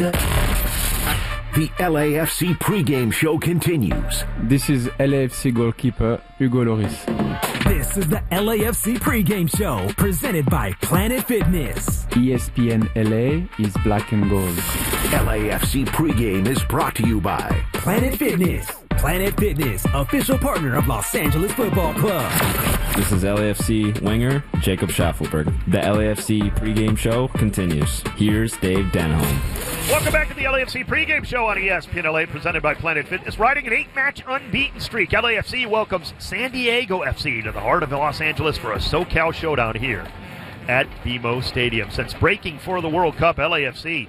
The LAFC pregame show continues. This is LAFC goalkeeper Hugo Lloris. This is the LAFC pregame show presented by Planet Fitness. ESPN LA is black and gold. LAFC pregame is brought to you by Planet Fitness. Planet Fitness, official partner of Los Angeles Football Club. This is LAFC winger Jacob Schaffelberg. The LAFC pregame show continues. Here's Dave Denholm. Welcome back to the LAFC pregame show on ESPN LA, presented by Planet Fitness. Riding an 8-match unbeaten streak, LAFC welcomes San Diego FC to the heart of Los Angeles for a SoCal showdown here at BMO Stadium. Since breaking for the World Cup, LAFC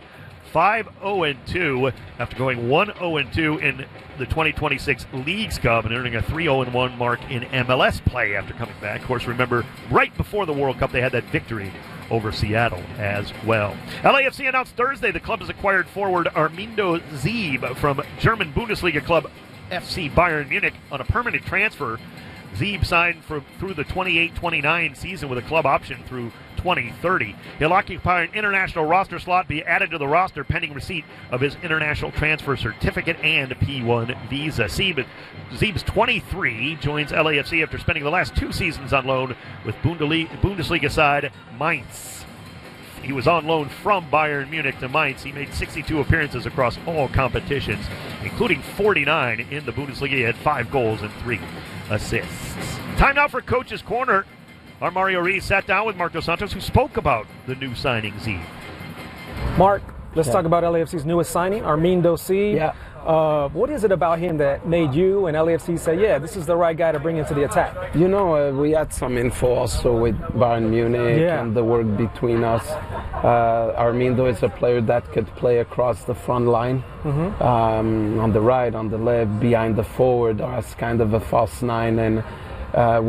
5-0-2 after going 1-0-2 in the 2026 Leagues Cup and earning a 3-0-1 mark in MLS play after coming back. Of course, remember, right before the World Cup, they had that victory over Seattle as well. LAFC announced Thursday the club has acquired forward Armindo Zeeb from German Bundesliga club FC Bayern Munich on a permanent transfer. Zeeb signed through the 28-29 season with a club option through 2030. He'll occupy an international roster slot, be added to the roster pending receipt of his international transfer certificate and P1 visa. Zeeb's 23, joins LAFC after spending the last 2 seasons on loan with Bundesliga side Mainz. He was on loan from Bayern Munich to Mainz. He made 62 appearances across all competitions, including 49 in the Bundesliga. He had 5 goals and 3 assists. Time now for Coach's Corner. Our Mario Reis sat down with Marc Dos Santos, who spoke about the new signing, Zeeb. Mark, let's talk about LAFC's newest signing, Armindo Zeeb. Yeah. What is it about him that made you and LAFC say, yeah, this is the right guy to bring into the attack? You know, we had some info also with Bayern Munich and the work between us. Armindo is a player that could play across the front line, on the right, on the left, behind the forward, as kind of a false 9. And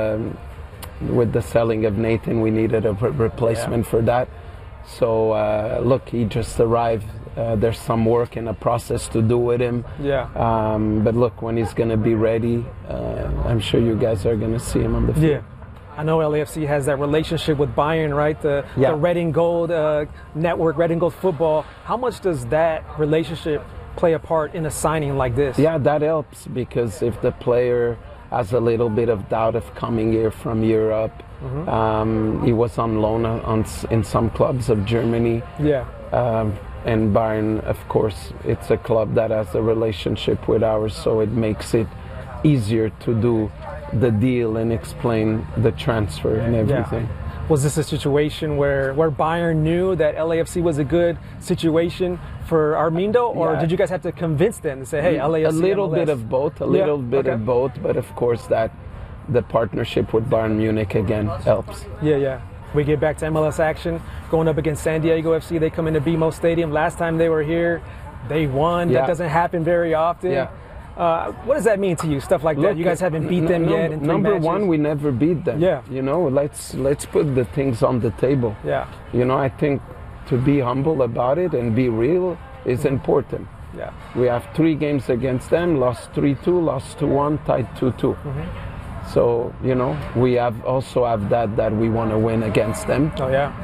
with the selling of Nathan, we needed a replacement for that. So, look, he just arrived. There's some work and a process to do with him. But look, when he's going to be ready, I'm sure you guys are going to see him on the field. Yeah. I know LAFC has that relationship with Bayern, right? The Red and Gold network, Red and Gold football. How much does that relationship play a part in a signing like this? Yeah, that helps, because if the player has a little bit of doubt of coming here from Europe, he was on loan in some clubs of Germany. And Bayern, of course, it's a club that has a relationship with ours, so it makes it easier to do the deal and explain the transfer and everything. Was this a situation where Bayern knew that LAFC was a good situation for Armindo, or did you guys have to convince them to say, hey, LAFC, a little MLS? bit of both, of both, but of course that the partnership with Bayern Munich again helps. We get back to MLS action, going up against San Diego FC. They come into BMO Stadium. Last time they were here, they won. That doesn't happen very often. What does that mean to you, stuff like that? You guys haven't beat them yet in 3 Number matches? one, we never beat them. You know, let's put the things on the table. You know, I think to be humble about it and be real is important. We have 3 games against them, lost 3-2, lost 2-1, tied 2-2. So, you know, we also have that we want to win against them.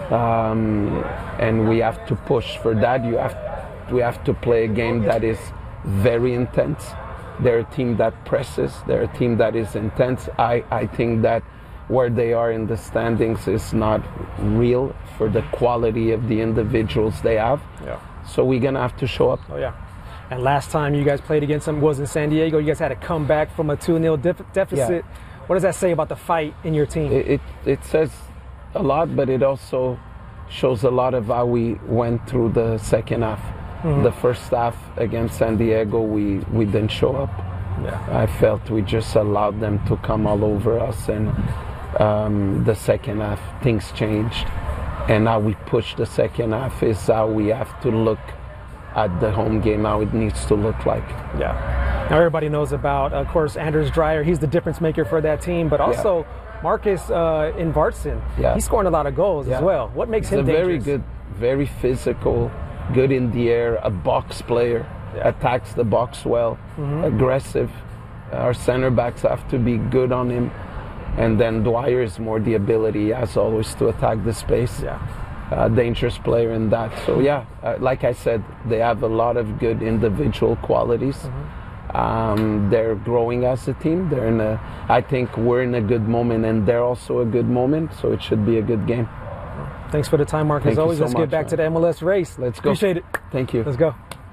And we have to push for that. We have to play a game that is very intense. They're a team that presses. They're a team that is intense. I think that where they are in the standings is not real for the quality of the individuals they have. So we're going to have to show up. And last time you guys played against them was in San Diego. You guys had to come back from a 2-0 deficit. What does that say about the fight in your team? It says a lot, but it also shows a lot of how we went through the second half. The first half against San Diego, we didn't show up. I felt we just allowed them to come all over us, and the second half, things changed. And how we push the second half is how we have to look at the home game, how it needs to look like. Now everybody knows about, of course, Anders Dreyer. He's the difference maker for that team, but also Marcus Invartsen. He's scoring a lot of goals as well. What makes him dangerous? Very good, very physical, good in the air, a box player, attacks the box well, aggressive. Our center backs have to be good on him. And then Dwyer is more the ability, as always, to attack the space. dangerous player in that. So yeah, like I said, they have a lot of good individual qualities. They're growing as a team. I think we're in a good moment, and they're also a good moment. So it should be a good game. Thanks for the time, Mark. As always, let's get back to the MLS race. Let's go. Appreciate it. Thank you. Let's go.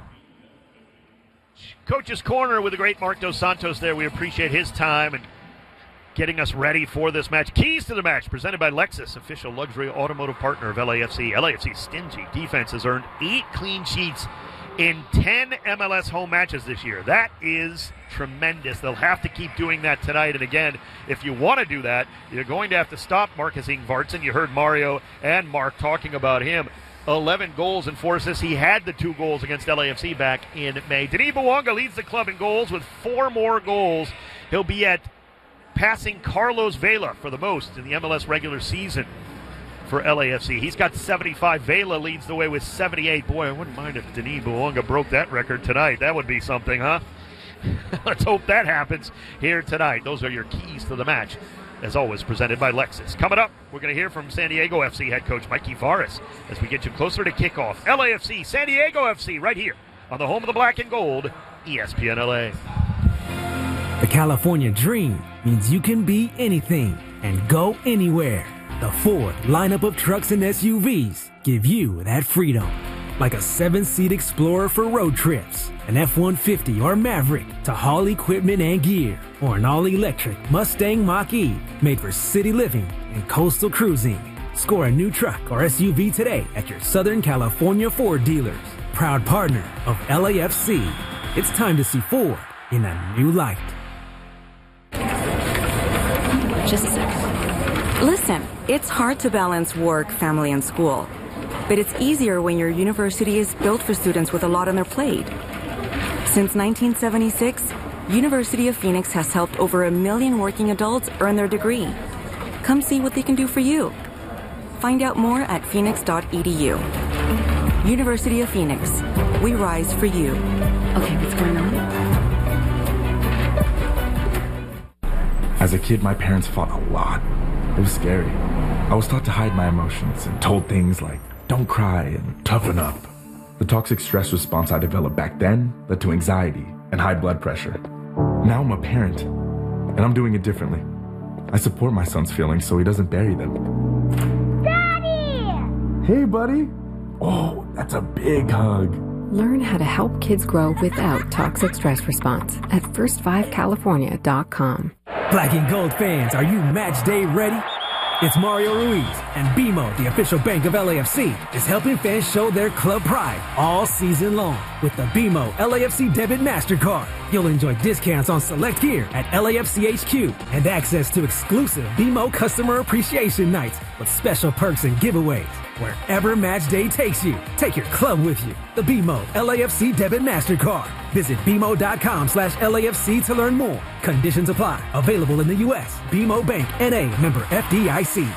Coach's Corner with the great Mark Dos Santos there. We appreciate his time and getting us ready for this match. Keys to the match presented by Lexus, official luxury automotive partner of LAFC. LAFC's stingy defense has earned 8 clean sheets in 10 MLS home matches this year. That is tremendous. They'll have to keep doing that tonight. And again, if you want to do that, you're going to have to stop Marcus Ingvartsen. You heard Mario and Mark talking about him. 11 goals and 4 assists. He had the 2 goals against LAFC back in May. Denis Bouanga leads the club in goals with 4 more goals. He'll be at passing Carlos Vela for the most in the MLS regular season for LAFC. He's got 75. Vela leads the way with 78. Boy, I wouldn't mind if Denis Bouanga broke that record tonight. That would be something, huh? Let's hope that happens here tonight. Those are your keys to the match, as always, presented by Lexus. Coming up, we're going to hear from San Diego FC head coach Mikey Faris as we get you closer to kickoff. LAFC, San Diego FC, right here on the home of the black and gold, ESPN LA. The California dream means you can be anything and go anywhere. The Ford lineup of trucks and SUVs give you that freedom. Like a 7-seat Explorer for road trips, an F-150 or Maverick to haul equipment and gear, or an all-electric Mustang Mach-E made for city living and coastal cruising. Score a new truck or SUV today at your Southern California Ford dealers. Proud partner of LAFC. It's time to see Ford in a new light. Just a sec. Listen, it's hard to balance work, family, and school. But it's easier when your university is built for students with a lot on their plate. Since 1976, University of Phoenix has helped over 1 million working adults earn their degree. Come see what they can do for you. Find out more at phoenix.edu. University of Phoenix. We rise for you. Okay, what's going on? As a kid, my parents fought a lot. It was scary. I was taught to hide my emotions and told things like, don't cry and toughen up. The toxic stress response I developed back then led to anxiety and high blood pressure. Now I'm a parent, and I'm doing it differently. I support my son's feelings so he doesn't bury them. Daddy! Hey, buddy. Oh, that's a big hug. Learn how to help kids grow without toxic stress response at first5california.com. Black and gold fans, are you match day ready? It's Mario Ruiz, and BMO, the official bank of LAFC, is helping fans show their club pride all season long. With the BMO LAFC Debit MasterCard, you'll enjoy discounts on select gear at LAFC HQ and access to exclusive BMO customer appreciation nights with special perks and giveaways. Wherever match day takes you, take your club with you. The BMO LAFC Debit MasterCard. Visit BMO.com/LAFC to learn more. Conditions apply. Available in the U.S. BMO Bank, N.A., member FDIC.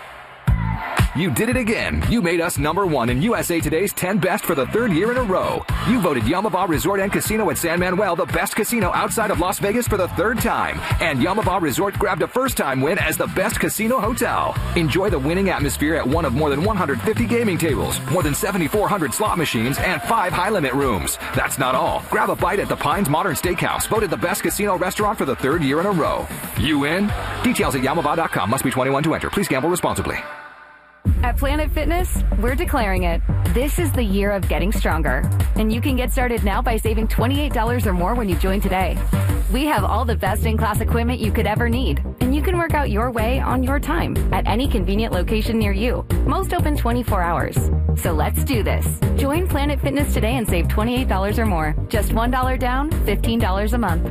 You did it again. You made us #1 in USA Today's 10 Best for the 3rd year in a row. You voted Yamava Resort and Casino at San Manuel the best casino outside of Las Vegas for the 3rd time. And Yamava Resort grabbed a first-time win as the best casino hotel. Enjoy the winning atmosphere at one of more than 150 gaming tables, more than 7,400 slot machines, and 5 high-limit rooms. That's not all. Grab a bite at the Pines Modern Steakhouse, voted the best casino restaurant for the 3rd year in a row. You in? Details at Yamava.com. Must be 21 to enter. Please gamble responsibly. At Planet Fitness, we're declaring it. This is the year of getting stronger. And you can get started now by saving $28 or more when you join today. We have all the best-in-class equipment you could ever need. And you can work out your way on your time at any convenient location near you. Most open 24 hours. So let's do this. Join Planet Fitness today and save $28 or more. Just $1 down, $15 a month.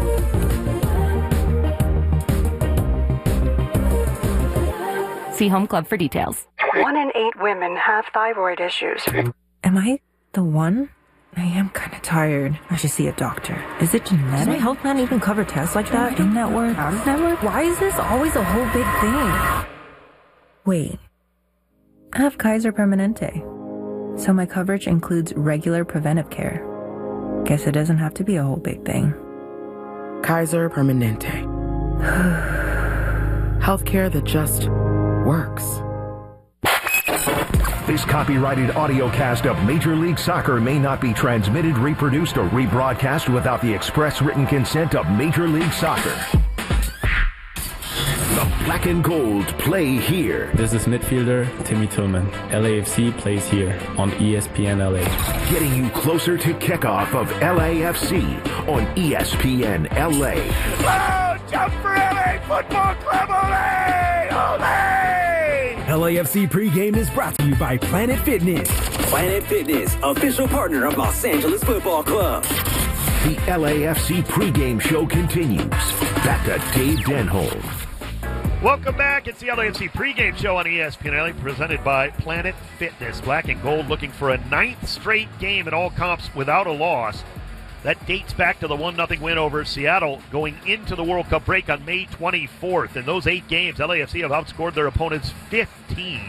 See Home Club for details. 1 in 8 women have thyroid issues. Am I the one? I am kind of tired. I should see a doctor. Is it genetic? Does my health plan even cover tests like that? In-network, out-of-network? Why is this always a whole big thing? Wait. I have Kaiser Permanente. So my coverage includes regular preventive care. Guess it doesn't have to be a whole big thing. Kaiser Permanente. Healthcare that just works. This copyrighted audio cast of Major League Soccer may not be transmitted, reproduced, or rebroadcast without the express written consent of Major League Soccer. The Black and Gold play here. This is midfielder Timmy Tillman. LAFC plays here on ESPN LA. Getting you closer to kickoff of LAFC on ESPN LA. Oh, jump for LA Football Club, ole! Ole! LAFC pregame is brought to you by Planet Fitness. Planet Fitness, official partner of Los Angeles Football Club. The LAFC pregame show continues. Back to Dave Denholm. Welcome back. It's the LAFC pregame show on ESPN LA, presented by Planet Fitness. Black and Gold looking for a 9th straight game in all comps without a loss. That dates back to the 1-0 win over Seattle going into the World Cup break on May 24th. In those 8 games, LAFC have outscored their opponents 15-4.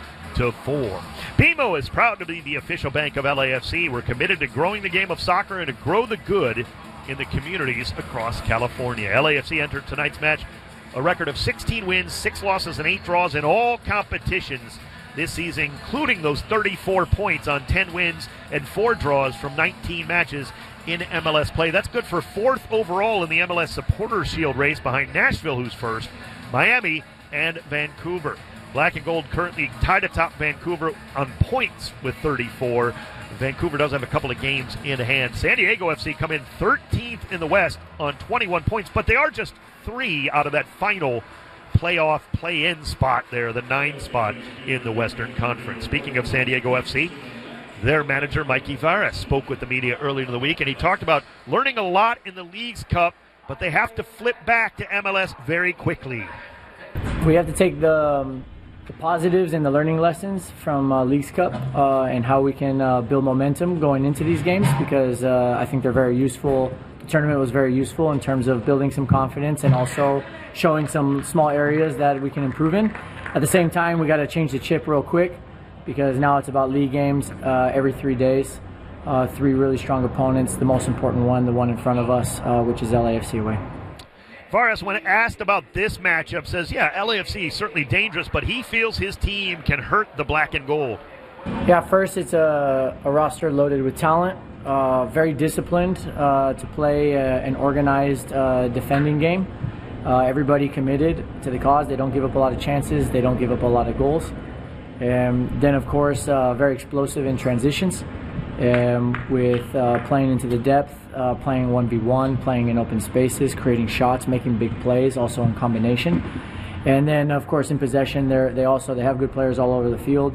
BMO is proud to be the official bank of LAFC. We're committed to growing the game of soccer and to grow the good in the communities across California. LAFC entered tonight's match a record of 16 wins, 6 losses, and 8 draws in all competitions this season, including those 34 points on 10 wins and 4 draws from 19 matches in MLS play. That's good for 4th overall in the MLS Supporters Shield race behind Nashville, who's first, Miami, and Vancouver. Black and Gold currently tied atop Vancouver on points with 34. Vancouver does have a couple of games in hand. San Diego FC come in 13th in the West on 21 points, but they are just 3 out of that final playoff play-in spot there, the 9 spot in the Western Conference. Speaking of San Diego FC, their manager, Mikey Varas, spoke with the media earlier in the week, and he talked about learning a lot in the Leagues Cup, but they have to flip back to MLS very quickly. We have to take the positives and the learning lessons from Leagues Cup and how we can build momentum going into these games, because I think they're very useful. The tournament was very useful in terms of building some confidence and also showing some small areas that we can improve in. At the same time, we got to change the chip real quick, because now it's about league games every 3 days. 3 really strong opponents, the most important one, the one in front of us, which is LAFC away. Varas, when asked about this matchup, says, yeah, LAFC is certainly dangerous, but he feels his team can hurt the Black and Gold. Yeah, first, it's a roster loaded with talent, very disciplined to play an organized defending game. Everybody committed to the cause. They don't give up a lot of chances. They don't give up a lot of goals. Then, of course, very explosive in transitions, with playing into the depth, playing 1v1, playing in open spaces, creating shots, making big plays, also in combination. And then, of course, in possession, they have good players all over the field.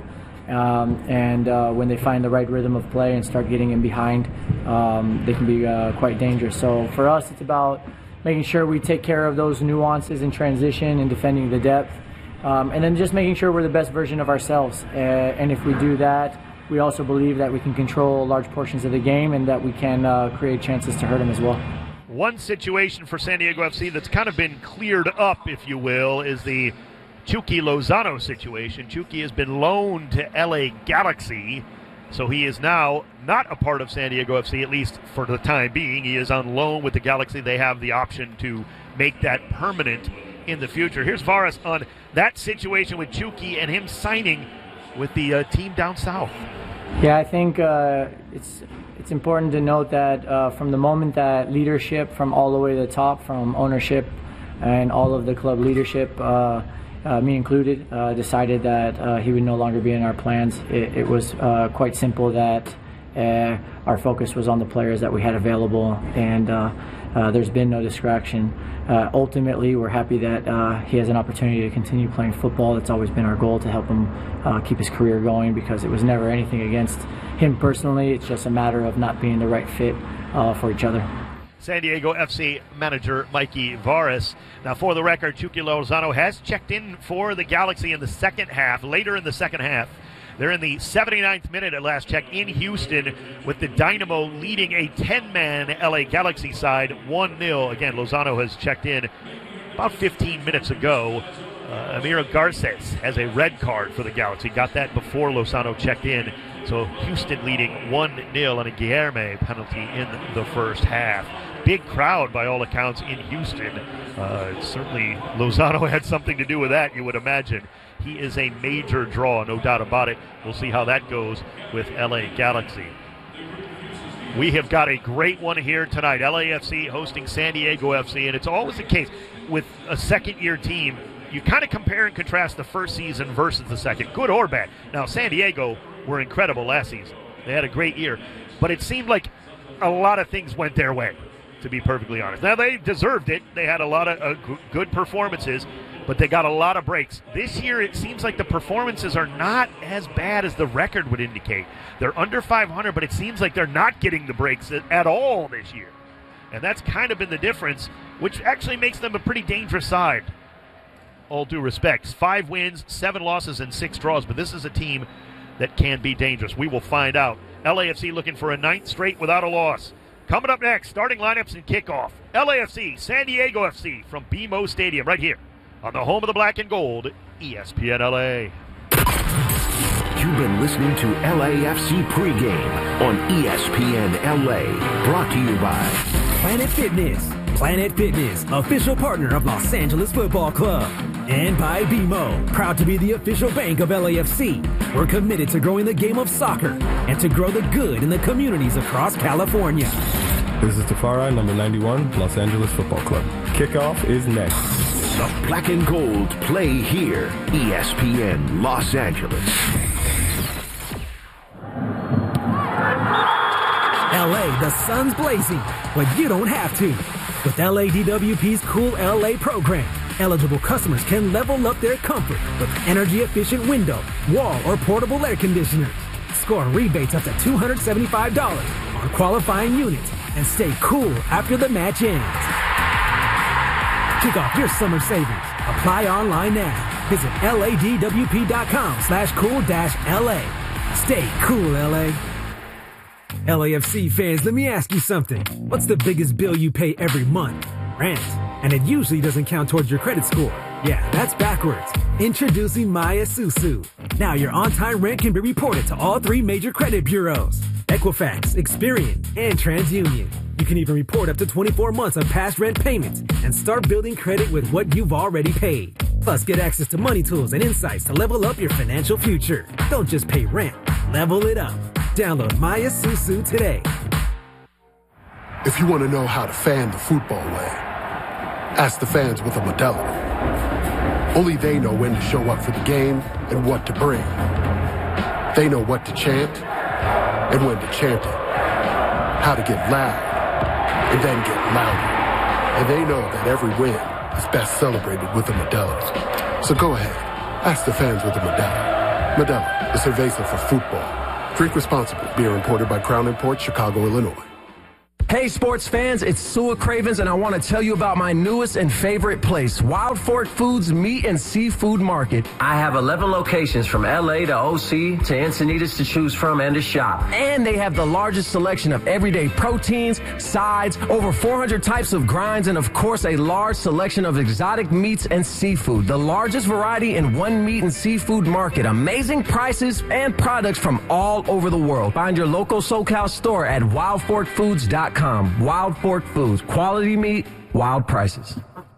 When they find the right rhythm of play and start getting in behind, they can be quite dangerous. So for us, it's about making sure we take care of those nuances in transition and defending the depth. And then just making sure we're the best version of ourselves. And if we do that, we also believe that we can control large portions of the game and that we can create chances to hurt them as well. One situation for San Diego FC that's kind of been cleared up, if you will, is the Chucky Lozano situation. Chucky has been loaned to LA Galaxy, so he is now not a part of San Diego FC, at least for the time being. He is on loan with the Galaxy. They have the option to make that permanent in the future. Here's Varas on that situation with Chucky and him signing with the team down south. Yeah, I think it's important to note that from the moment that leadership from all the way to the top, from ownership and all of the club leadership, me included, decided that he would no longer be in our plans. It was quite simple that our focus was on the players that we had available, and there's been no distraction. Ultimately, we're happy that he has an opportunity to continue playing football. That's always been our goal, to help him keep his career going, because it was never anything against him personally. It's just a matter of not being the right fit for each other. San Diego FC manager Mikey Varas. Now, for the record, Chucky Lozano has checked in for the Galaxy in the second half, later in the second half. They're in the 79th minute at last check in Houston, with the Dynamo leading a 10-man LA Galaxy side 1-0. Again, Lozano has checked in about 15 minutes ago. Amir Garces has a red card for the Galaxy. Got that before Lozano checked in. So Houston leading 1-0 on a Guilherme penalty in the first half. Big crowd by all accounts in Houston. Certainly Lozano had something to do with that, you would imagine, he is a major draw, no doubt about it. We'll see how that goes with LA Galaxy. We have got a great one here tonight. LAFC hosting San Diego FC, and it's always the case with a second-year team. You kind of compare and contrast the first season versus the second, good or bad. Now, San Diego were incredible last season. They had a great year, but it seemed like a lot of things went their way, to be perfectly honest. Now, they deserved it. They had a lot of good performances, but they got a lot of breaks. This year, it seems like the performances are not as bad as the record would indicate. They're under 500, but it seems like they're not getting the breaks at all this year. And that's kind of been the difference, which actually makes them a pretty dangerous side. All due respect. 5 wins, 7 losses, and 6 draws, but this is a team that can be dangerous. We will find out. LAFC looking for a 9th straight without a loss. Coming up next, starting lineups and kickoff. LAFC, San Diego FC from BMO Stadium right here on the home of the black and gold, ESPN LA. You've been listening to LAFC pregame on ESPN LA. Brought to you by Planet Fitness. Planet Fitness, official partner of Los Angeles Football Club. And by BMO, proud to be the official bank of LAFC. We're committed to growing the game of soccer and to grow the good in the communities across California. This is Tafari, number 91, Los Angeles Football Club. Kickoff is next. The black and gold play here. ESPN Los Angeles. LA, the sun's blazing, but you don't have to. With LADWP's Cool LA program, eligible customers can level up their comfort with energy-efficient window, wall, or portable air conditioners. Score rebates up to $275 on qualifying units and stay cool after the match ends. Kick off your summer savings. Apply online now. Visit ladwp.com/cool-LA. Stay cool, LA. LAFC fans, let me ask you something. What's the biggest bill you pay every month? Rent. And it usually doesn't count towards your credit score. Yeah, that's backwards. Introducing Maya Susu. Now your on-time rent can be reported to all 3 major credit bureaus: Equifax, Experian, and TransUnion. You can even report up to 24 months of past rent payments and start building credit with what you've already paid. Plus, get access to money tools and insights to level up your financial future. Don't just pay rent. Level it up. Download Maya Susu today. If you want to know how to fan the football way, ask the fans with a Modelo. Only they know when to show up for the game and what to bring. They know what to chant and when to chant it. How to get loud and then get louder. And they know that every win is best celebrated with a Modelo. So go ahead, ask the fans with a Modelo. Modelo, the cerveza for football. Drink responsibly. Beer imported by Crown Imports, Chicago, Illinois. Hey sports fans, it's Sua Cravens and I want to tell you about my newest and favorite place, Wild Fork Foods Meat and Seafood Market. I have 11 locations from LA to OC to Encinitas to choose from and to shop. And they have the largest selection of everyday proteins, sides, over 400 types of grinds, and of course a large selection of exotic meats and seafood. The largest variety in one meat and seafood market. Amazing prices and products from all over the world. Find your local SoCal store at wildforkfoods.com. Wild Fork Foods. Quality meat, wild prices.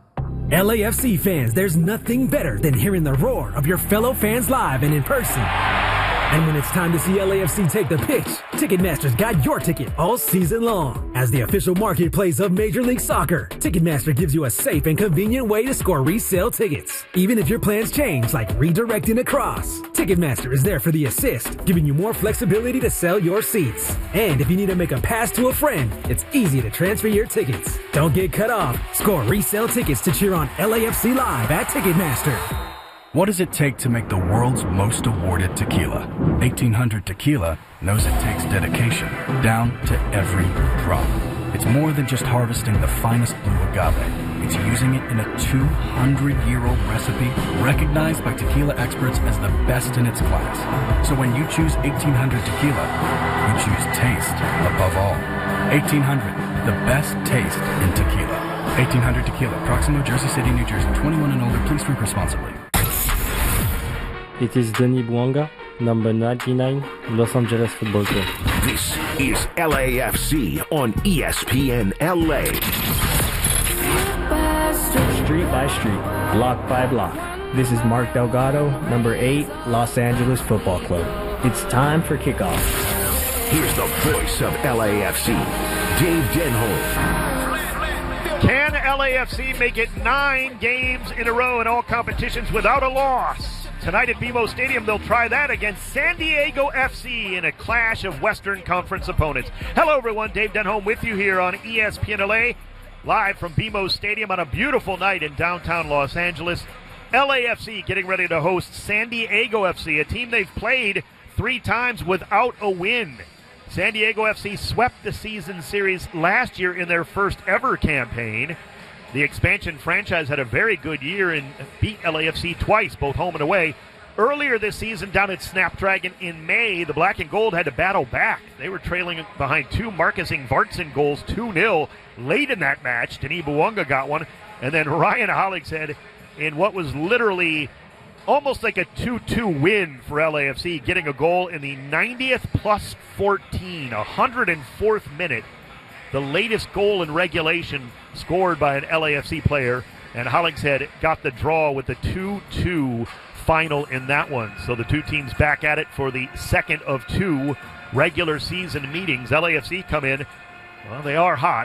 LAFC fans, there's nothing better than hearing the roar of your fellow fans live and in person. And when it's time to see LAFC take the pitch, Ticketmaster's got your ticket all season long. As the official marketplace of Major League Soccer, Ticketmaster gives you a safe and convenient way to score resale tickets. Even if your plans change, like redirecting across, Ticketmaster is there for the assist, giving you more flexibility to sell your seats. And if you need to make a pass to a friend, it's easy to transfer your tickets. Don't get cut off. Score resale tickets to cheer on LAFC live at Ticketmaster. What does it take to make the world's most awarded tequila? 1800 Tequila knows it takes dedication down to every drop. It's more than just harvesting the finest blue agave. It's using it in a 200-year-old recipe recognized by tequila experts as the best in its class. So when you choose 1800 Tequila, you choose taste above all. 1800, the best taste in tequila. 1800 Tequila, Proximo, Jersey City, New Jersey. 21 and older, please drink responsibly. It is Denis Bouanga, number 99, Los Angeles Football Club. This is LAFC on ESPN LA. Street by street, block by block, This is Mark Delgado, number 8, Los Angeles Football Club. It's time for kickoff. Here's the voice of LAFC, Dave Denholm. Can LAFC make it 9 games in a row in all competitions without a loss? Tonight at BMO Stadium, they'll try that against San Diego FC in a clash of Western Conference opponents. Hello, everyone. Dave Denholm with you here on ESPN LA, live from BMO Stadium on a beautiful night in downtown Los Angeles. LAFC getting ready to host San Diego FC, a team they've played 3 times without a win. San Diego FC swept the season series last year in their first ever campaign. The expansion franchise had a very good year and beat LAFC twice, both home and away. Earlier this season down at Snapdragon in May, the Black and Gold had to battle back. They were trailing behind 2 Marcus Ingvartsen goals 2-0 late in that match. Denis Bouanga got one, and then Ryan Hollingshead in what was literally almost like a 2-2 win for LAFC, getting a goal in the 90th plus 14, 104th minute. The latest goal in regulation scored by an LAFC player, and Hollingshead got the draw with the 2-2 final in that one. So the 2 teams back at it for the second of 2 regular season meetings. LAFC come in, well, they are hot.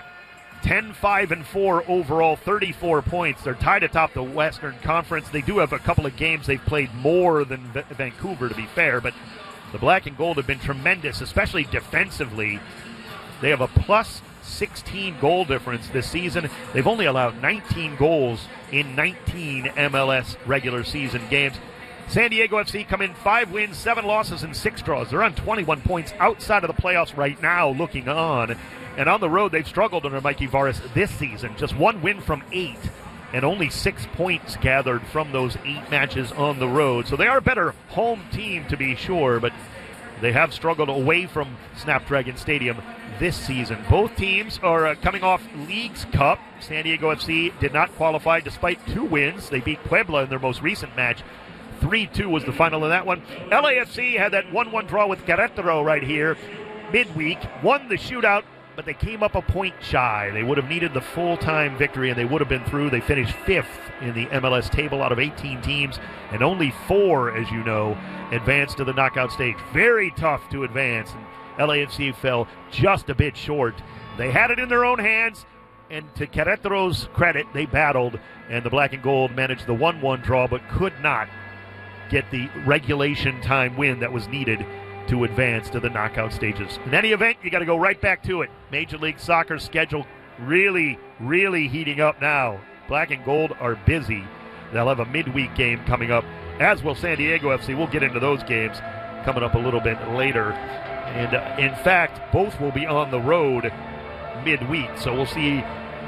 10-5-4 overall, 34 points. They're tied atop the Western Conference. They do have a couple of games they've played more than Vancouver, to be fair, but the Black and Gold have been tremendous, especially defensively. They have a plus 16 goal difference this season. They've only allowed 19 goals in 19 MLS regular season games. San Diego FC come in 5 wins, 7 losses, and 6 draws. They're on 21 points outside of the playoffs right now, looking on. And on the road, they've struggled under Mikey Varas this season. Just 1 win from 8, and only 6 points gathered from those 8 matches on the road. So they are a better home team, to be sure, but they have struggled away from Snapdragon Stadium this season. Both teams are coming off Leagues Cup. San Diego FC did not qualify despite 2 wins. They beat Puebla in their most recent match. 3-2 was the final in that one. LAFC had that 1-1 draw with Querétaro right here midweek. Won the shootout, but they came up a point shy. They would have needed the full-time victory, and they would have been through. They finished 5th in the MLS table out of 18 teams, and only 4, as you know, advanced to the knockout stage. Very tough to advance, and LAFC fell just a bit short. They had it in their own hands, and to Querétaro's credit, they battled, and the Black and Gold managed the 1-1 draw, but could not get the regulation time win that was needed to advance to the knockout stages. In any event, you got to go right back to it. Major League Soccer's schedule really, really heating up now. Black and Gold are busy. They'll have a midweek game coming up, as will San Diego FC. We'll get into those games coming up a little bit later. And in fact, both will be on the road midweek. So we'll see.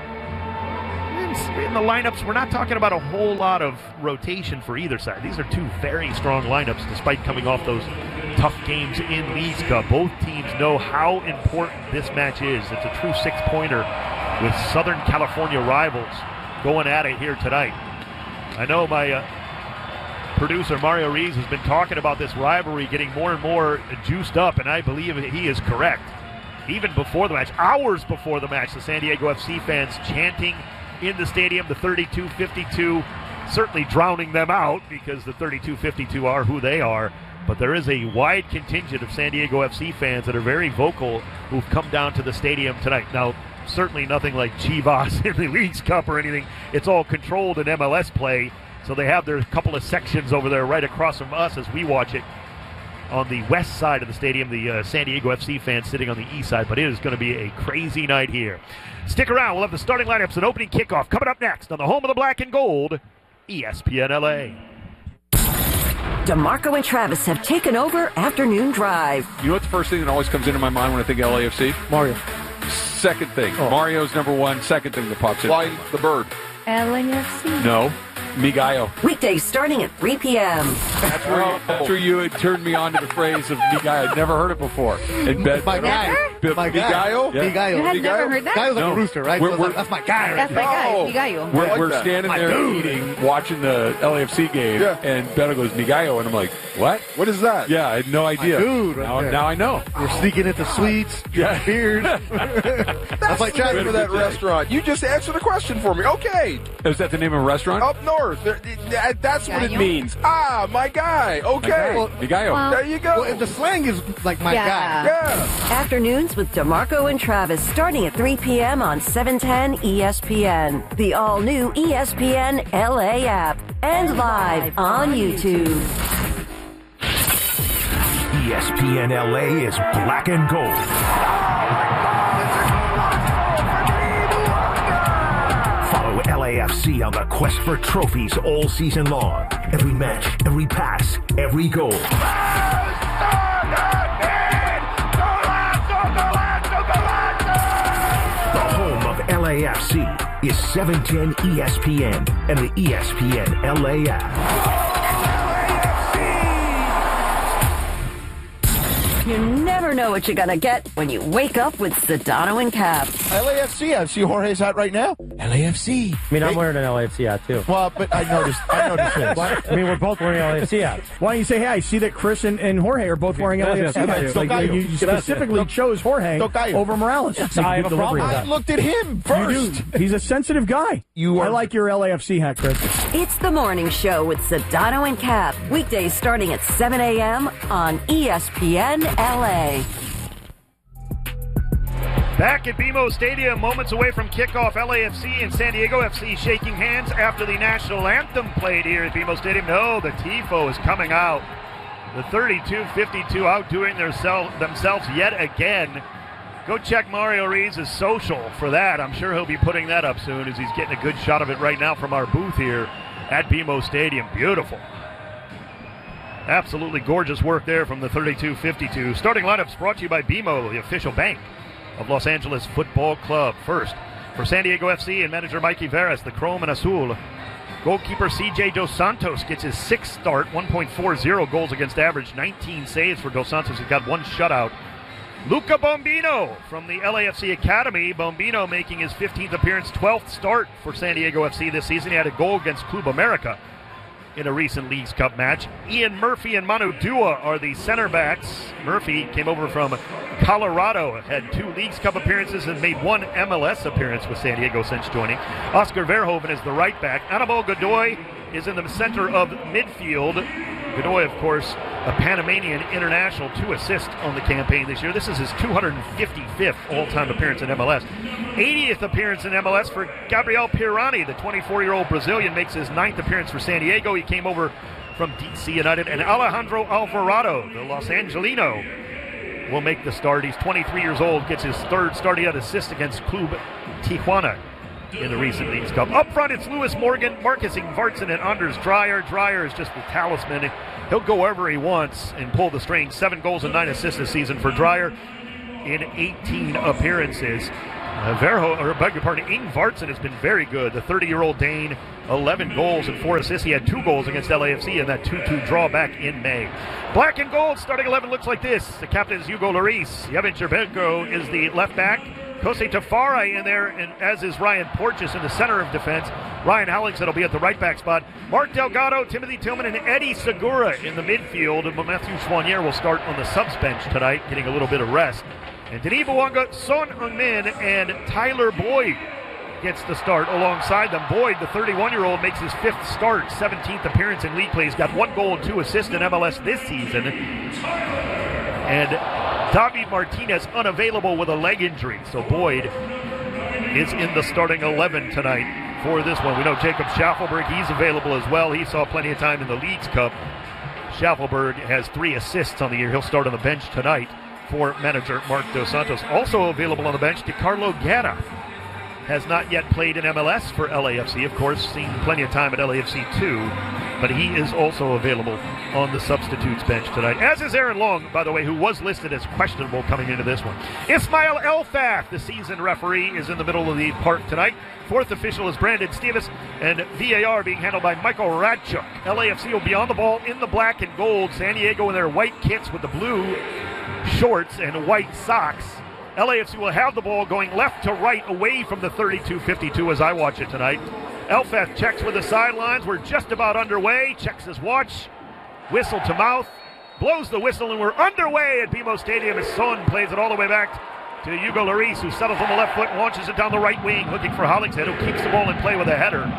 In the lineups, we're not talking about a whole lot of rotation for either side. These are 2 very strong lineups, despite coming off those tough games in Leagues Cup. Both teams know how important this match is. It's a true 6-pointer with Southern California rivals going at it here tonight. I know my producer, Mario Reeves, has been talking about this rivalry getting more and more juiced up, and I believe he is correct. Even before the match, hours before the match, the San Diego FC fans chanting in the stadium, the 32-52, certainly drowning them out because the 32-52 are who they are. But there is a wide contingent of San Diego FC fans that are very vocal who've come down to the stadium tonight. Now, certainly nothing like Chivas in the Leagues Cup or anything. It's all controlled in MLS play, so they have their couple of sections over there right across from us as we watch it. On the west side of the stadium, the San Diego FC fans sitting on the east side, but it is going to be a crazy night here. Stick around. We'll have the starting lineups and opening kickoff coming up next on the home of the Black and Gold, ESPN LA. DeMarco and Travis have taken over Afternoon Drive. You know what the first thing that always comes into my mind when I think LAFC? Mario. Second thing. Oh. Mario's number 1. Second thing that pops in. Flying the bird. LAFC. No. Mi Gallo. Weekdays starting at 3 p.m. That's where you had turned me on to the phrase of Mi Gallo. I'd never heard it before. And my guy. Mi Gallo? Mi Gallo. You had never heard that? Gallo's like a rooster, right? That's my guy. That's my guy. Mi Gallo. We're standing there eating, watching the LAFC game, and Beto goes, Mi Gallo, and I'm like, what? What is that? Yeah, I had no idea. Dude, now I know. We're sneaking into sweets, beers. That's like chatting for that restaurant. You just answered a question for me. Okay. Is that the name of a restaurant? Up north. sure. That's what it means. Ah, my guy. Okay. Migayo. There you go. Well, the slang is like my guy. Yeah. Afternoons with DeMarco and Travis starting at 3 p.m. on 710 ESPN. The all-new ESPN LA app. And live on YouTube. ESPN LA is black and gold. Follow LAFC on the quest for trophies all season long. Every match, every pass, every goal. The home of LAFC is 710 ESPN and the ESPN LA app. You never know what you're going to get when you wake up with Sedano and Cap. LAFC. I see Jorge's hat right now. LAFC. I mean, I'm wearing an LAFC hat, too. Well, but I noticed this. I mean, we're both wearing LAFC hats. Why don't you say, hey, I see that Chris and Jorge are both wearing LAFC hats. Like, you specifically chose Jorge over Morales. I have a problem with that. I looked at him first. You do. He's a sensitive guy. I like your LAFC hat, Chris. It's the morning show with Sedano and Cap. Weekdays starting at 7 a.m. on ESPN LA. Back at BMO Stadium, moments away from kickoff, LAFC and San Diego FC shaking hands after the national anthem played here at BMO Stadium. No, the TIFO is coming out. The 32-52 outdoing themselves yet again. Go check Mario Ruiz's social for that. I'm sure he'll be putting that up soon as he's getting a good shot of it right now from our booth here at BMO Stadium. Beautiful. Absolutely gorgeous work there from the 32-52. Starting lineups brought to you by BMO, the official bank of Los Angeles Football Club. First, for San Diego FC and manager Mikey Veras, the Chrome and Azul. Goalkeeper CJ Dos Santos gets his sixth start, 1.40 goals against average, 19 saves for Dos Santos. He's got one shutout. Luca Bombino from the LAFC Academy. Bombino making his 15th appearance, 12th start for San Diego FC this season. He had a goal against Club America in a recent Leagues Cup match. Ian Murphy and Manu Dua are the center backs. Murphy came over from Colorado, had 2 Leagues Cup appearances and made 1 MLS appearance with San Diego since joining. Oscar Verhoeven is the right back. Anibal Godoy is in the center of midfield. Godoy, of course, a Panamanian international, 2 assists on the campaign this year. This is his 255th all-time appearance in MLS. 80th appearance in MLS for Gabriel Pirani. The 24-year-old Brazilian makes his 9th appearance for San Diego. He came over from DC United. And Alejandro Alvarado, the Los Angelino, will make the start. He's 23 years old, gets his 3rd start. He had assist against Club Tijuana in the recent Leagues Cup. Up front, it's Lewis Morgan, Marcus Ingvartsen, and Anders Dreyer. Dreyer is just the talisman. He'll go wherever he wants and pull the strings. 7 goals and 9 assists this season for Dreyer in 18 appearances. Ingvartsen has been very good. The 30-year-old Dane, 11 goals and 4 assists. He had 2 goals against LAFC in that 2-2 draw back in May. Black and gold, starting 11 looks like this. The captain is Hugo Lloris. Yevin Cherbenko is the left back. Kosei Tafari in there, and as is Ryan Porteous in the center of defense. Ryan Hollingshead will be at the right back spot. Mark Delgado, Timothy Tillman, and Eddie Segura in the midfield. And Matthew Chouanier will start on the subs bench tonight, getting a little bit of rest. And Denis Bouanga, Son Heung-min, and Tyler Boyd gets the start alongside them. Boyd, the 31-year-old, makes his 5th start, 17th appearance in league play. He's got 1 goal and 2 assists in MLS this season. And David Martinez unavailable with a leg injury. So Boyd is in the starting 11 tonight for this one. We know Jacob Schaffelberg, he's available as well. He saw plenty of time in the Leagues Cup. Schaffelberg has 3 assists on the year. He'll start on the bench tonight for manager Mark Dos Santos. Also available on the bench, DiCarlo Guerra. Has not yet played in MLS for LAFC. Of course, seen plenty of time at LAFC too, but he is also available on the substitutes bench tonight. As is Aaron Long, by the way, who was listed as questionable coming into this one. Ismail Elfath, the seasoned referee, is in the middle of the park tonight. 4th official is Brandon Stevens, and VAR being handled by Michael Radchuk. LAFC will be on the ball in the black and gold. San Diego in their white kits with the blue shorts and white socks. LAFC will have the ball going left to right away from the 32-52 as I watch it tonight. Elfath checks with the sidelines. We're just about underway. Checks his watch. Whistle to mouth. Blows the whistle, and we're underway at BMO Stadium as Son plays it all the way back to Hugo Lloris, who settles on the left foot and launches it down the right wing, looking for Hollingshead, who keeps the ball in play with a header.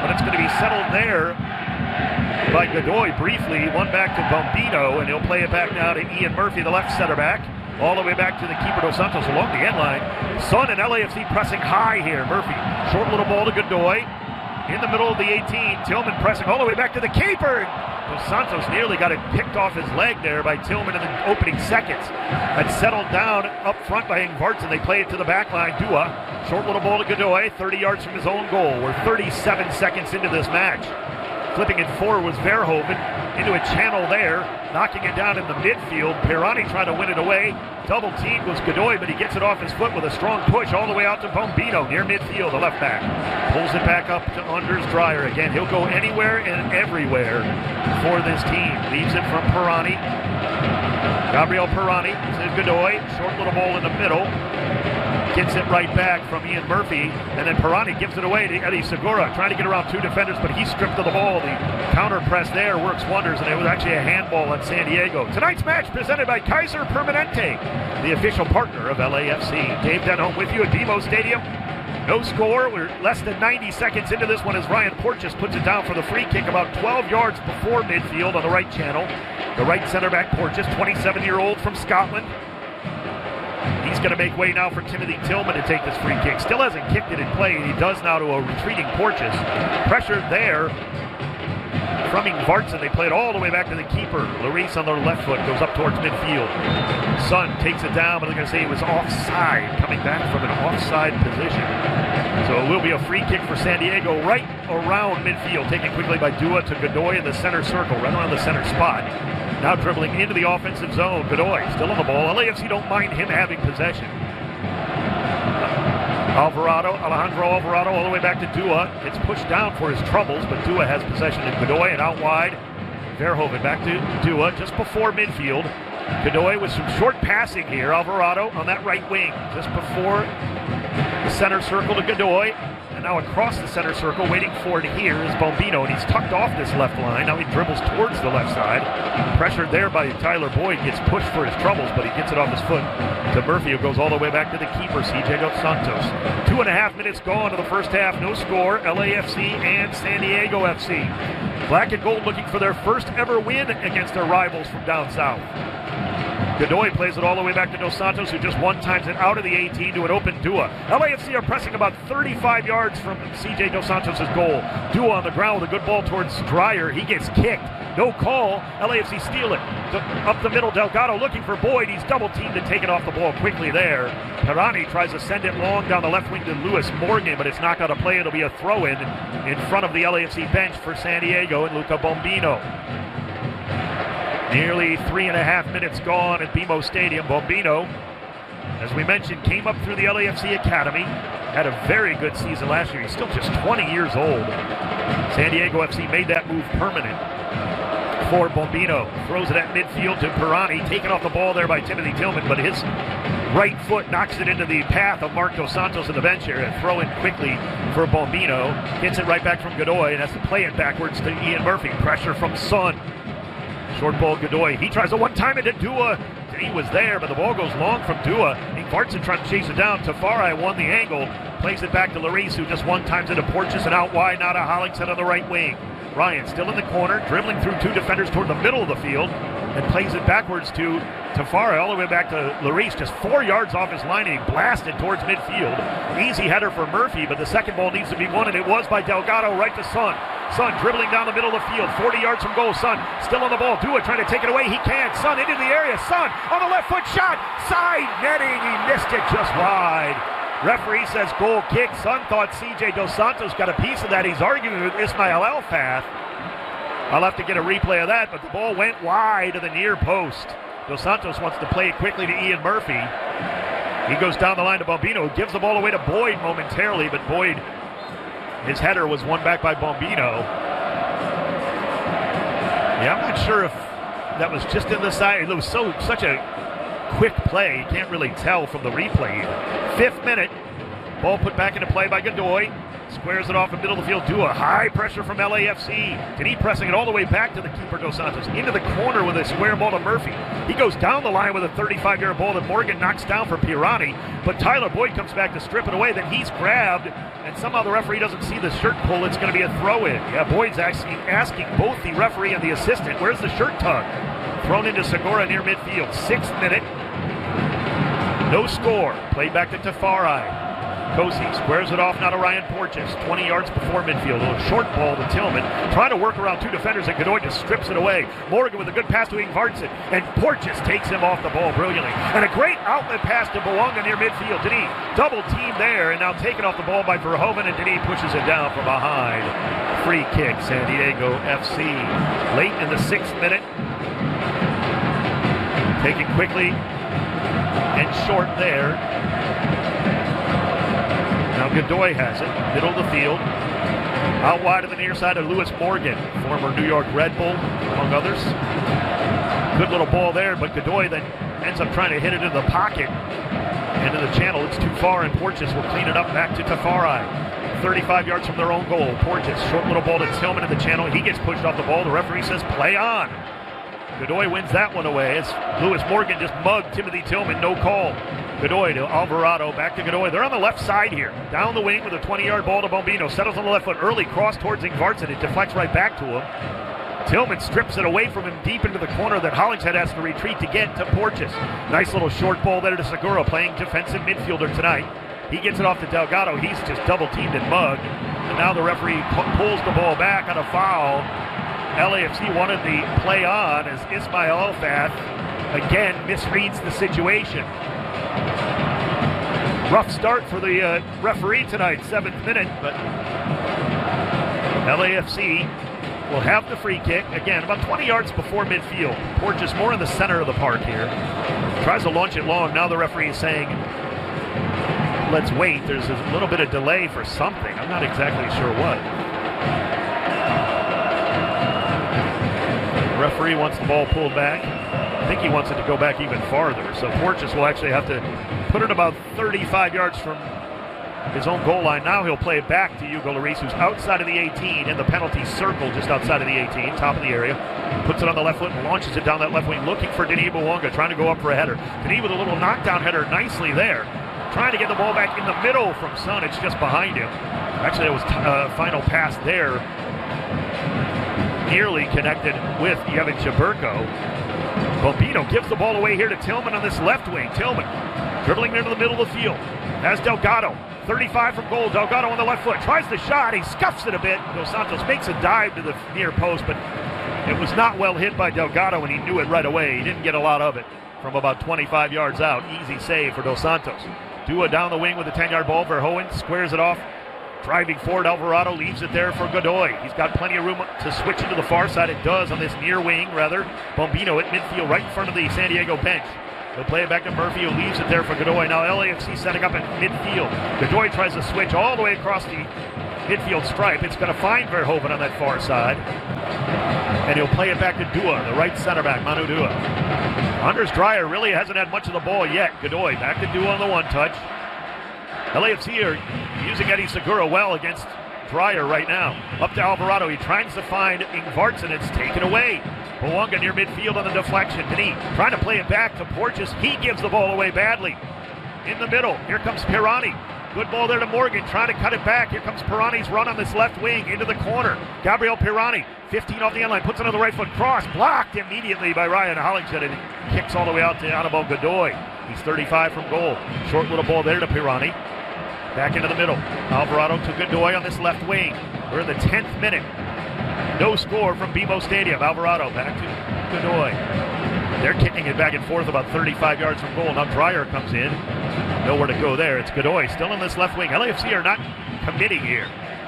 but it's going to be settled there by Godoy briefly. One back to Bombino, and he'll play it back now to Ian Murphy, the left center back. All the way back to the keeper, Dos Santos, along the end line. Son and LAFC pressing high here. Murphy, short little ball to Godoy. In the middle of the 18, Tillman pressing all the way back to the keeper. Dos Santos nearly got it picked off his leg there by Tillman in the opening seconds. And settled down up front by Ingvartsen. They play it to the back line. Dua, short little ball to Godoy, 30 yards from his own goal. We're 37 seconds into this match. Flipping it forward was Verhoeven into a channel there, knocking it down in the midfield. Pirani trying to win it away. Double teamed was Godoy, but he gets it off his foot with a strong push all the way out to Bombino near midfield, the left back. Pulls it back up to Anders Dreyer. Again, he'll go anywhere and everywhere for this team. Leaves it from Pirani. Gabriel Pirani to Godoy. Short little ball in the middle. Gets it right back from Ian Murphy, and then Pirani gives it away to Eddie Segura, trying to get around two defenders, but he's stripped of the ball. The counter press there works wonders, and it was actually a handball on San Diego. Tonight's match presented by Kaiser Permanente, the official partner of LAFC. Dave Denholm with you at BMO Stadium. No score. We're less than 90 seconds into this one as Ryan Porteous puts it down for the free kick about 12 yards before midfield on the right channel. The right center back Porteous, 27-year-old from Scotland. He's going to make way now for Timothy Tillman to take this free kick. Still hasn't kicked it in play, and he does now to a retreating Porteous. Pressured there from Ingvartsen. They play it all the way back to the keeper. Lloris on the left foot goes up towards midfield. Son takes it down, but they're going to say he was offside, coming back from an offside position. So it will be a free kick for San Diego right around midfield, taken quickly by Dua to Godoy in the center circle, right around the center spot. Now dribbling into the offensive zone. Godoy still on the ball. LAFC don't mind him having possession. Alejandro Alvarado all the way back to Dua. Gets pushed down for his troubles, but Dua has possession of Godoy, and out wide, Verhoeven back to Dua just before midfield. Godoy with some short passing here. Alvarado on that right wing just before the center circle to Godoy. And now across the center circle, waiting for it here is Bombino, and he's tucked off this left line. Now he dribbles towards the left side. Pressured there by Tyler Boyd, gets pushed for his troubles, but he gets it off his foot to Murphy, who goes all the way back to the keeper, CJ Dos Santos. 2.5 minutes gone to the first half. No score, LAFC and San Diego FC. Black and gold looking for their first ever win against their rivals from down south. Godoy plays it all the way back to Dos Santos, who just one-times it out of the 18 to an open Dua. LAFC are pressing about 35 yards from CJ Dos Santos' goal. Dua on the ground with a good ball towards Dreyer. He gets kicked. No call. LAFC steal it. Up the middle, Delgado looking for Boyd. He's double-teamed and taken off the ball quickly there. Pirani tries to send it long down the left wing to Lewis Morgan, but it's not going to play. It'll be a throw-in in front of the LAFC bench for San Diego and Luca Bombino. Nearly 3.5 minutes gone at BMO Stadium. Bombino, as we mentioned, came up through the LAFC Academy. Had a very good season last year. He's still just 20 years old. San Diego FC made that move permanent for Bombino. Throws it at midfield to Pirani. Taken off the ball there by Timothy Tillman, but his right foot knocks it into the path of Mark Dos Santos in the bench here. And throw in quickly for Bombino. Gets it right back from Godoy and has to play it backwards to Ian Murphy. Pressure from Son. Short ball Godoy. He tries to one-time it to Dua. He was there, but the ball goes long from Dua. Ingvartsen trying to chase it down. Tafari won the angle. Plays it back to Lloris, who just one-times it to Porteous and out wide now to Hollingshead on the right wing. Ryan still in the corner, dribbling through two defenders toward the middle of the field, and plays it backwards to Tafari all the way back to Lloris, just 4 yards off his line, and he blasted towards midfield. Easy header for Murphy, but the second ball needs to be won, and it was by Delgado right to Son. Son dribbling down the middle of the field, 40 yards from goal. Son still on the ball. Dua trying to take it away. He can. Son into the area. Son on the left foot shot. Side netting. He missed it just wide. Referee says goal kick. Son thought CJ Dos Santos got a piece of that. He's arguing with Ismail Elfath. I'll have to get a replay of that, but the ball went wide to the near post. Dos Santos wants to play it quickly to Ian Murphy. He goes down the line to Bombino, gives the ball away to Boyd momentarily, but Boyd, his header was won back by Bombino. Yeah, I'm not sure if that was just in the side. It was such a quick play. You can't really tell from the replay. 5th minute, ball put back into play by Godoy. Squares it off in the middle of the field. Dua, high pressure from LAFC. Denis pressing it all the way back to the keeper, Dos Santos. Into the corner with a square ball to Murphy. He goes down the line with a 35-yard ball that Morgan knocks down for Pirani. But Tyler Boyd comes back to strip it away. Then he's grabbed, and somehow the referee doesn't see the shirt pull. It's going to be a throw-in. Yeah, Boyd's asking both the referee and the assistant, where's the shirt tug? Thrown into Segura near midfield. 6th minute. No score. Played back to Tafari. Kosi squares it off now to Ryan Porteous, 20 yards before midfield. A little short ball to Tillman, trying to work around 2 defenders, and Godoy just strips it away. Morgan with a good pass to Ingvartsen, and Porteous takes him off the ball brilliantly. And a great outlet pass to Bouanga near midfield. Denis double team there, and now taken off the ball by Verhoeven, and Denis pushes it down from behind. Free kick, San Diego FC. Late in the 6th minute. Taken quickly and short there. Now Godoy has it, middle of the field. Out wide to the near side of Lewis Morgan, former New York Red Bull, among others. Good little ball there, but Godoy then ends up trying to hit it into the pocket. Into the channel, it's too far, and Porteous will clean it up back to Tafari. 35 yards from their own goal. Porteous, short little ball to Tillman in the channel. He gets pushed off the ball. The referee says, play on. Godoy wins that one away as Lewis Morgan just mugged Timothy Tillman, no call. Godoy to Alvarado, back to Godoy. They're on the left side here. Down the wing with a 20-yard ball to Bombino. Settles on the left foot early, cross towards Ingvartsen. It deflects right back to him. Tillman strips it away from him deep into the corner that Hollingshead has to retreat to get to Porteous. Nice little short ball there to Segura, playing defensive midfielder tonight. He gets it off to Delgado. He's just double-teamed and mugged. And now the referee pulls the ball back on a foul. LAFC wanted the play on as Ismail Alfath again misreads the situation. Rough start for the referee tonight, 7th minute, but LAFC will have the free kick. Again, about 20 yards before midfield. Porteous more in the center of the park here. Tries to launch it long. Now the referee is saying, let's wait. There's a little bit of delay for something. I'm not exactly sure what. The referee wants the ball pulled back. I think he wants it to go back even farther. So Porteous will actually have to put it about 35 yards from his own goal line. Now he'll play it back to Hugo Lloris, who's outside of the 18 in the penalty circle just outside of the 18, top of the area. Puts it on the left foot and launches it down that left wing, looking for Denis Bouanga, trying to go up for a header. Denis with a little knockdown header nicely there. Trying to get the ball back in the middle from Son. It's just behind him. Actually, it was final pass there. Nearly connected with Yevin Chaburko. Bombino gives the ball away here to Tillman on this left wing. Tillman dribbling into the middle of the field. That's Delgado. 35 from goal. Delgado on the left foot. Tries the shot. He scuffs it a bit. Dos Santos makes a dive to the near post, but it was not well hit by Delgado, and he knew it right away. He didn't get a lot of it from about 25 yards out. Easy save for Dos Santos. Dua down the wing with a 10-yard ball. Verhoeven squares it off. Driving forward, Alvarado leaves it there for Godoy. He's got plenty of room to switch into the far side. It does on this near wing, rather. Bombino at midfield, right in front of the San Diego bench. They'll play it back to Murphy, who leaves it there for Godoy. Now LAFC setting up at midfield. Godoy tries to switch all the way across the midfield stripe. It's going to find Verhoeven on that far side. And he'll play it back to Dua, the right center back, Manu Dua. Anders Dreyer really hasn't had much of the ball yet. Godoy back to Dua on the one touch. LAFC are using Eddie Segura well against Dreyer right now. Up to Alvarado. He tries to find Ingvartsen. It's taken away. Bouanga near midfield on the deflection. Denis trying to play it back to Porteous. He gives the ball away badly. In the middle, here comes Pirani. Good ball there to Morgan, trying to cut it back. Here comes Pirani's run on this left wing into the corner. Gabriel Pirani, 15 off the end line, puts it on the right foot cross. Blocked immediately by Ryan Hollingshead, and kicks all the way out to Anibal Godoy. He's 35 from goal. Short little ball there to Pirani. Back into the middle. Alvarado to Godoy on this left wing. We're in the 10th minute. No score from BMO Stadium. Alvarado back to Godoy. They're kicking it back and forth about 35 yards from goal. Now Dreyer comes in. Nowhere to go there. It's Godoy still in this left wing. LAFC are not committing here.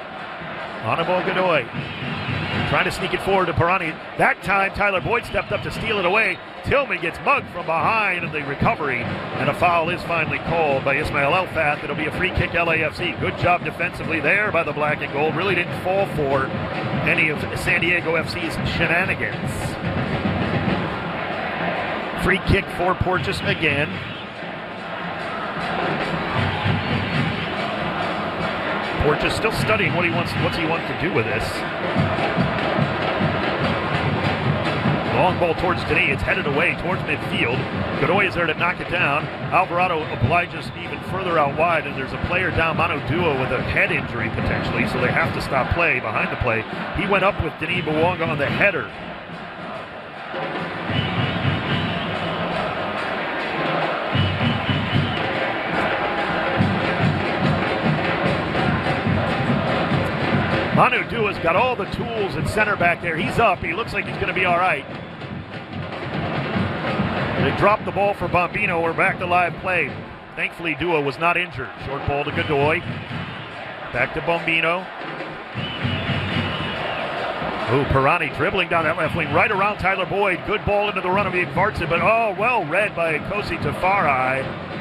Anibal Godoy trying to sneak it forward to Pirani. That time Tyler Boyd stepped up to steal it away. Tillman gets mugged from behind in the recovery, and a foul is finally called by Ismail Alfath. It'll be a free kick LAFC. Good job defensively there by the black and gold. Really didn't fall for any of San Diego FC's shenanigans. Free kick for Porteous again. Porteous still studying what he wants to do with this. Long ball towards Denis. It's headed away towards midfield. Godoy is there to knock it down. Alvarado obliges even further out wide, and there's a player down, Manu Dua, with a head injury potentially, so they have to stop play behind the play. He went up with Denis Bouanga on the header. Manu Dua's got all the tools at center back there. He's up. He looks like he's going to be all right. They dropped the ball for Bombino. We're back to live play. Thankfully, Dua was not injured. Short ball to Godoy. Back to Bombino. Ooh, Pirani dribbling down that left wing right around Tyler Boyd. Good ball into the run of Igvartsen, but well read by Kosi Tafari.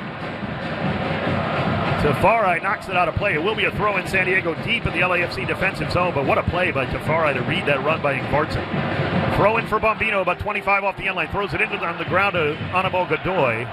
Tafari knocks it out of play. It will be a throw in San Diego deep in the LAFC defensive zone, but what a play by Tafari to read that run by Igvartsen. Throw in for Bombino, about 25 off the end line. Throws it on the ground to Anibal Godoy.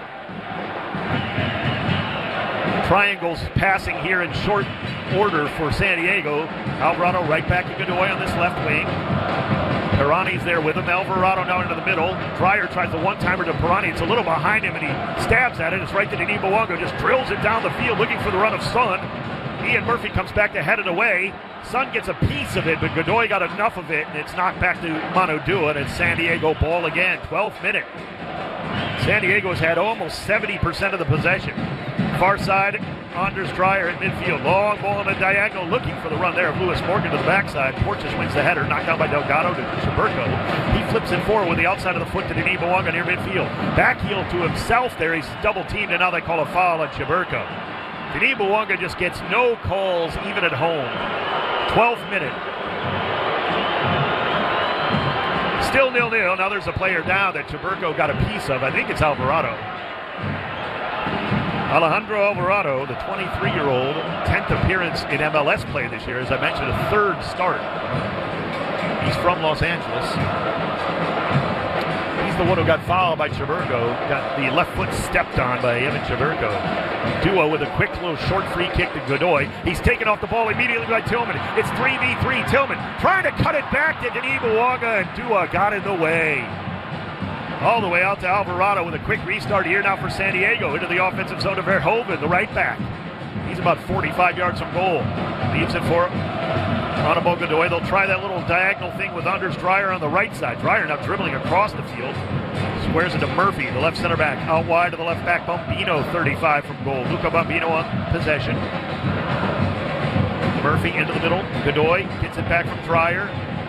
Triangles passing here in short order for San Diego. Alvarado right back to Godoy on this left wing. Pirani's there with him. Alvarado now into the middle. Dreyer tries the one-timer to Pirani. It's a little behind him, and he stabs at it. It's right to Denis Bouanga. Just drills it down the field looking for the run of Son. Ian Murphy comes back to head it away. Son gets a piece of it, but Godoy got enough of it, and it's knocked back to Manu Dua, and it's San Diego ball again. 12th minute. San Diego's had almost 70% of the possession. Far side, Anders Dreyer at midfield. Long ball on a diagonal, looking for the run there of Lewis Morgan to the backside. Porteous wins the header, knocked down by Delgado to Chaburco. He flips it forward with the outside of the foot to Denis Bouanga near midfield. Back heel to himself there. He's double teamed, and now they call a foul on Chaburco. Denis Bouanga just gets no calls even at home. 12th minute. Still 0-0. Now there's a player down that Chaburco got a piece of. I think it's Alvarado. Alejandro Alvarado, the 23-year-old, 10th appearance in MLS play this year. As I mentioned, a third start. He's from Los Angeles. He's the one who got fouled by Chaburco. Got the left foot stepped on by Evan Chaburco. Dua with a quick little short free kick to Godoy. He's taken off the ball immediately by Tillman. It's 3v3. Tillman trying to cut it back to Denis Bouanga, and Dua got in the way. All the way out to Alvarado with a quick restart here now for San Diego. Into the offensive zone to Verhoeven, the right back. He's about 45 yards from goal. Leaves it for Anibal Godoy. They'll try that little diagonal thing with Anders Dreyer on the right side. Dreyer now dribbling across the field. Squares it to Murphy, the left center back. Out wide to the left back, Bombino, 35 from goal. Luca Bombino on possession. Murphy into the middle. Godoy gets it back from Dreyer.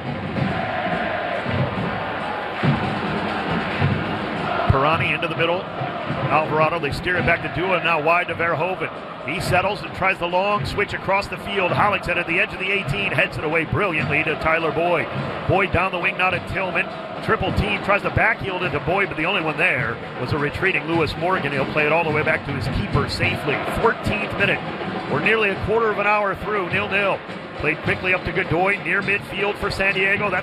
Pirani into the middle. Alvarado, they steer it back to Dua, now wide to Verhoeven. He settles and tries the long switch across the field. Hollingshead at the edge of the 18, heads it away brilliantly to Tyler Boyd. Boyd down the wing now to Tillman. Triple team, tries to back heel into Boyd, but the only one there was a retreating Lewis Morgan. He'll play it all the way back to his keeper safely. 14th minute. We're nearly a quarter of an hour through, 0-0. Played quickly up to Godoy near midfield for San Diego. That's